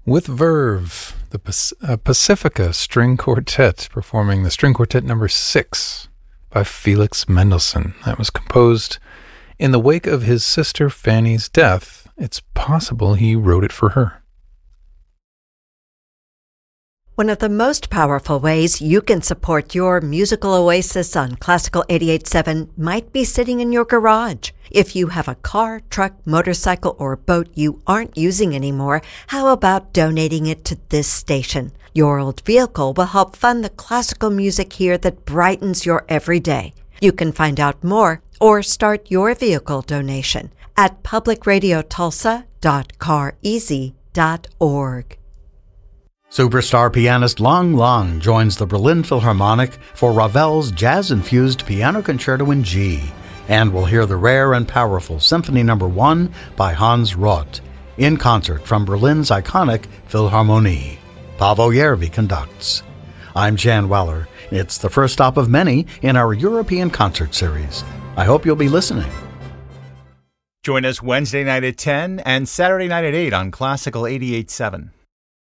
With Verve, the Pacifica String Quartet, performing the String Quartet number 6 by Felix Mendelssohn. That was composed in the wake of his sister Fanny's death. It's possible he wrote it for her. One of the most powerful ways you can support your musical oasis on Classical 88.7 might be sitting in your garage. If you have a car, truck, motorcycle, or boat you aren't using anymore, how about donating it to this station? Your old vehicle will help fund the classical music here that brightens your everyday. You can find out more or start your vehicle donation at publicradiotulsa.careasy.org. Superstar pianist Lang Lang joins the Berlin Philharmonic for Ravel's jazz-infused Piano Concerto in G, and we'll hear the rare and powerful Symphony No. 1 by Hans Roth, in concert from Berlin's iconic Philharmonie. Paavo Järvi conducts. I'm Jan Weller. It's the first stop of many in our European concert series. I hope you'll be listening. Join us Wednesday night at 10 and Saturday night at 8 on Classical 88.7.